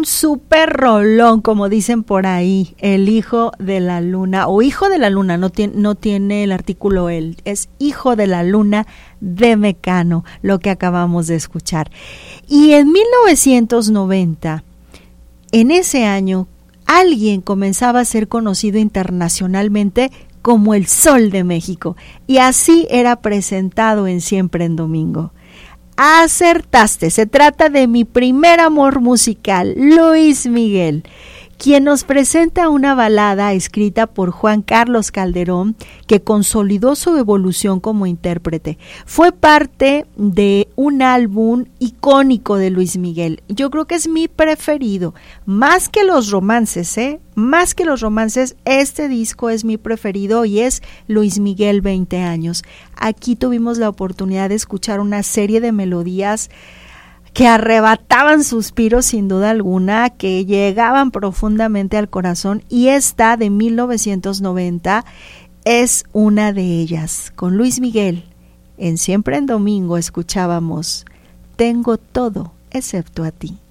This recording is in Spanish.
súper rolón, como dicen por ahí, el hijo de la luna, o hijo de la luna, no tiene el artículo él, es hijo de la luna de Mecano, lo que acabamos de escuchar. Y en 1990, en ese año, alguien comenzaba a ser conocido internacionalmente como el Sol de México, y así era presentado en Siempre en Domingo. Acertaste, se trata de mi primer amor musical, Luis Miguel, quien nos presenta una balada escrita por Juan Carlos Calderón que consolidó su evolución como intérprete. Fue parte de un álbum icónico de Luis Miguel. Yo creo que es mi preferido, más que los romances, más que los romances, este disco es mi preferido y es Luis Miguel 20 años. Aquí tuvimos la oportunidad de escuchar una serie de melodías que arrebataban suspiros sin duda alguna, que llegaban profundamente al corazón, y esta de 1990 es una de ellas. Con Luis Miguel, en Siempre en Domingo escuchábamos Tengo todo excepto a ti.